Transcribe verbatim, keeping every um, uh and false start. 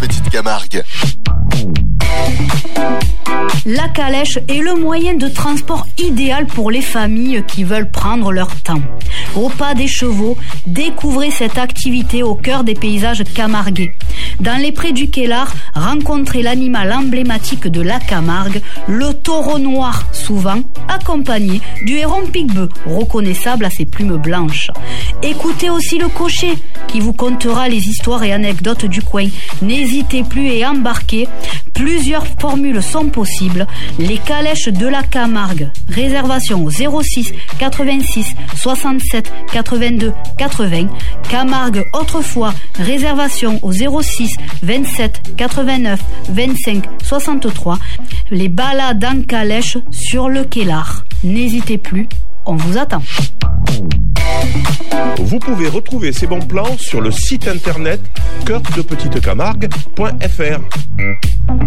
Petite Camargue. La calèche est le moyen de transport idéal pour les familles qui veulent prendre leur temps. Au pas des chevaux, découvrez cette activité au cœur des paysages camarguais. Dans les prés du Queslar, rencontrez l'animal emblématique de la Camargue, le taureau noir, souvent accompagné du héron piquebœuf, reconnaissable à ses plumes blanches. Écoutez aussi le cocher, qui vous contera les histoires et anecdotes du coin. N'hésitez plus et embarquez. Plusieurs formules sont possibles. Les calèches de la Camargue. Réservation au zéro six quatre-vingt-six soixante-sept quatre-vingt-deux quatre-vingts. Camargue autrefois. Réservation au zéro six vingt-sept quatre-vingt-neuf vingt-cinq soixante-trois. Les balades en calèche sur le Queslar. N'hésitez plus, on vous attend. Vous pouvez retrouver ces bons plans sur le site internet cœur de petite camargue point f r.